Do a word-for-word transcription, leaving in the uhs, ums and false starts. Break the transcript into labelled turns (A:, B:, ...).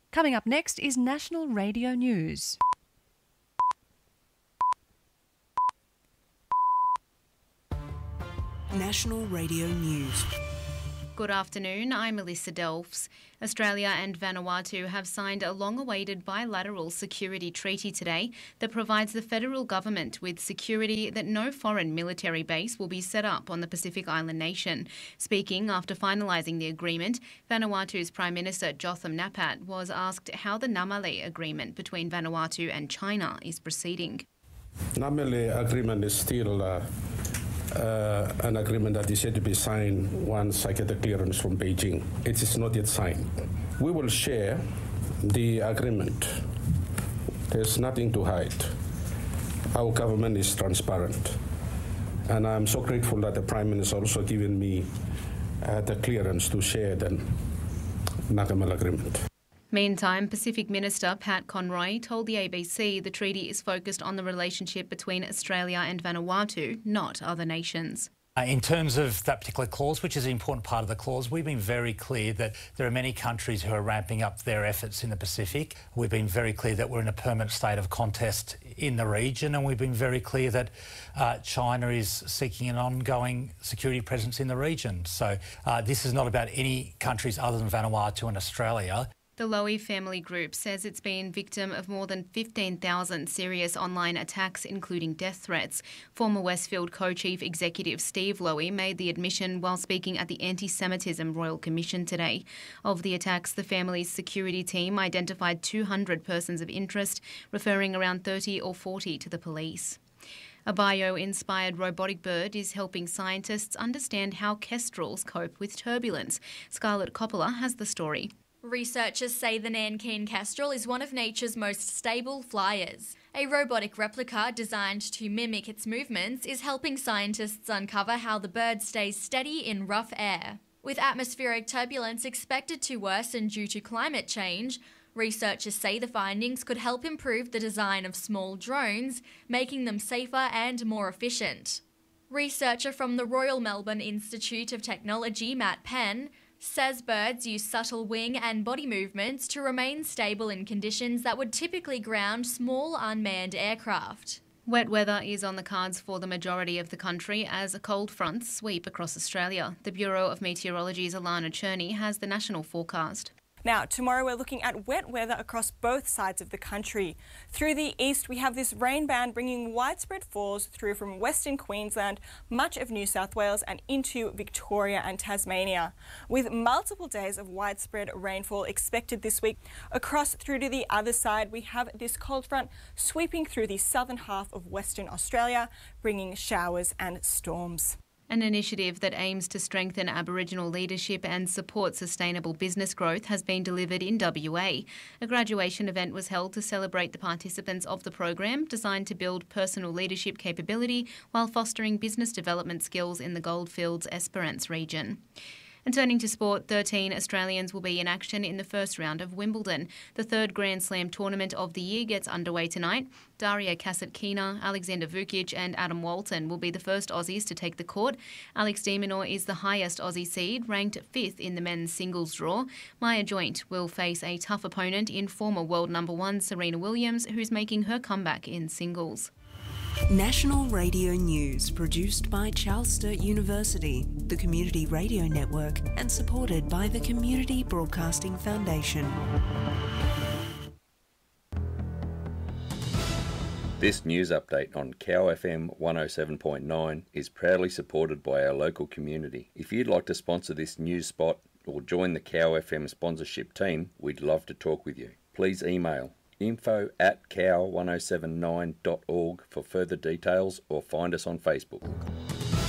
A: Coming up next is National Radio News.
B: National Radio News.
C: Good afternoon, I'm Melissa Delphs. Australia and Vanuatu have signed a long-awaited bilateral security treaty today that provides the federal government with security that no foreign military base will be set up on the Pacific Island nation. Speaking after finalising the agreement, Vanuatu's Prime Minister Jotham Napat was asked how the Namale agreement between Vanuatu and China is proceeding.
D: Namale agreement is still uh, uh, an agreement that is yet to be signed once I get the clearance from Beijing. It is not yet signed. We will share the agreement. There's nothing to hide. Our government is transparent. And I'm so grateful that the Prime Minister also given me uh, the clearance to share the Namale agreement.
C: Meantime, Pacific Minister Pat Conroy told the A B C the treaty is focused on the relationship between Australia and Vanuatu, not other nations.
E: Uh, in terms of that particular clause, which is an important part of the clause, we've been very clear that there are many countries who are ramping up their efforts in the Pacific. We've been very clear that we're in a permanent state of contest in the region, and we've been very clear that uh, China is seeking an ongoing security presence in the region. So uh, this is not about any countries other than Vanuatu and Australia.
C: The Lowy family group says it's been victim of more than fifteen thousand serious online attacks, including death threats. Former Westfield co-chief executive Steve Lowy made the admission while speaking at the Anti-Semitism Royal Commission today. Of the attacks, the family's security team identified two hundred persons of interest, referring around thirty or forty to the police. A bio-inspired robotic bird is helping scientists understand how kestrels cope with turbulence. Scarlett Coppola has the story.
F: Researchers say the Nankeen kestrel is one of nature's most stable flyers. A robotic replica designed to mimic its movements is helping scientists uncover how the bird stays steady in rough air. With atmospheric turbulence expected to worsen due to climate change, researchers say the findings could help improve the design of small drones, making them safer and more efficient. Researcher from the Royal Melbourne Institute of Technology, Matt Penn, says birds use subtle wing and body movements to remain stable in conditions that would typically ground small unmanned aircraft.
C: Wet weather is on the cards for the majority of the country as cold fronts sweep across Australia. The Bureau of Meteorology's Alana Cherney has the national forecast.
G: Now, tomorrow we're looking at wet weather across both sides of the country. Through the east, we have this rain band bringing widespread falls through from Western Queensland, much of New South Wales and into Victoria and Tasmania, with multiple days of widespread rainfall expected this week. Across through to the other side, we have this cold front sweeping through the southern half of Western Australia, bringing showers and storms.
C: An initiative that aims to strengthen Aboriginal leadership and support sustainable business growth has been delivered in W A. A graduation event was held to celebrate the participants of the program, designed to build personal leadership capability while fostering business development skills in the Goldfields Esperance region. And turning to sport, thirteen Australians will be in action in the first round of Wimbledon. The third Grand Slam tournament of the year gets underway tonight. Daria Kasatkina, Alexander Vukic and Adam Walton will be the first Aussies to take the court. Alex de Minaur is the highest Aussie seed, ranked fifth in the men's singles draw. Maya Joint will face a tough opponent in former world number one Serena Williams, who's making her comeback in singles.
B: National Radio News, produced by Charles Sturt University, the Community Radio Network, and supported by the Community Broadcasting Foundation.
H: This news update on Cow F M one oh seven point nine is proudly supported by our local community. If you'd like to sponsor this news spot or join the Cow F M sponsorship team, we'd love to talk with you. Please email info at cow one oh seven nine dot org for further details or find us on Facebook.